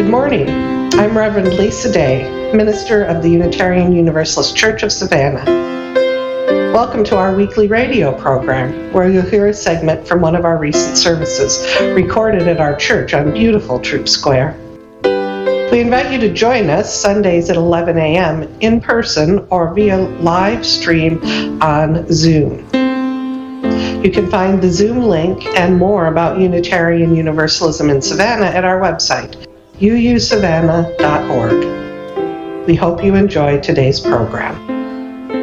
Good morning. I'm Reverend Lisa Day, minister of the Unitarian Universalist Church of Savannah. Welcome to our weekly radio program, where you'll hear a segment from one of our recent services, recorded at our church on beautiful Troop Square. We invite you to join us Sundays at 11 a.m. in person or via live stream on Zoom. You can find the Zoom link and more about Unitarian Universalism in Savannah at our website, uusavannah.org. We hope you enjoy today's program.